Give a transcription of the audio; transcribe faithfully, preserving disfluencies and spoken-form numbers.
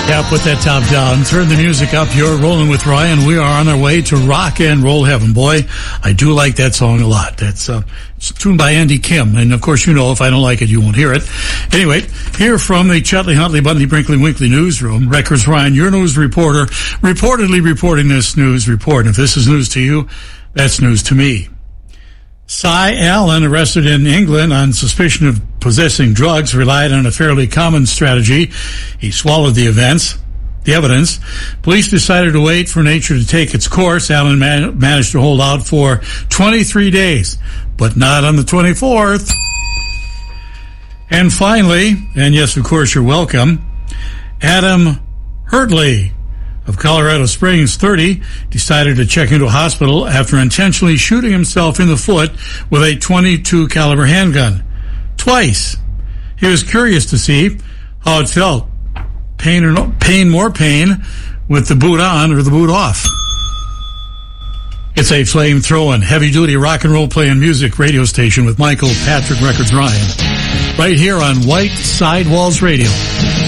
Yeah, put that top down. Turn the music up. You're rolling with Ryan. We are on our way to rock and roll heaven. Boy, I do like that song a lot. That's uh, it's tuned by Andy Kim. And, of course, you know if I don't like it, you won't hear it. Anyway, here from the Chutley Huntley Bundy Brinkley Winkley newsroom, Records Ryan, your news reporter, reportedly reporting this news report. And if this is news to you, that's news to me. Cy Allen, arrested in England on suspicion of possessing drugs, relied on a fairly common strategy. He swallowed the events, the evidence. Police decided to wait for nature to take its course. Allen man- managed to hold out for twenty-three days, but not on the twenty-fourth. And finally, and yes, of course, you're welcome, Adam Hurtley of Colorado Springs, thirty, decided to check into a hospital after intentionally shooting himself in the foot with a twenty-two caliber handgun. Twice. He was curious to see how it felt. Pain or no pain, more pain with the boot on or the boot off. It's a flame-throwing, heavy-duty rock and roll playing music radio station with Michael Patrick Records Ryan. Right here on White Sidewalls Radio.